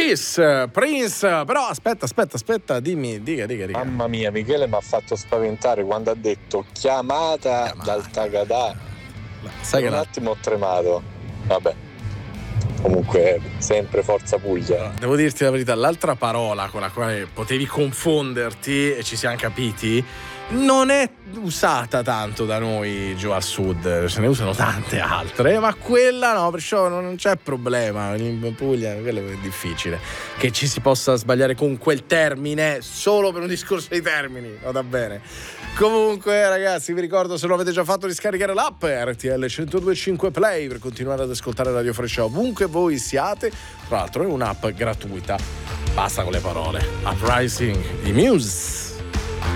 Prince, però aspetta, dica. Mamma mia, Michele mi ha fatto spaventare quando ha detto chiamata dal Tagadà. Sai che un attimo ho tremato. Vabbè, comunque sempre forza Puglia. Devo dirti la verità, l'altra parola con la quale potevi confonderti e ci siamo capiti non è usata tanto da noi giù al sud, se ne usano tante altre, ma quella no, perciò non c'è problema. In Puglia quello è difficile che ci si possa sbagliare con quel termine solo per un discorso di termini, va bene. Comunque ragazzi, vi ricordo, se lo avete già fatto, di scaricare l'app RTL 102.5 Play per continuare ad ascoltare Radio Freccia ovunque voi siate. Tra l'altro è un'app gratuita, basta con le parole. Uprising di Muse.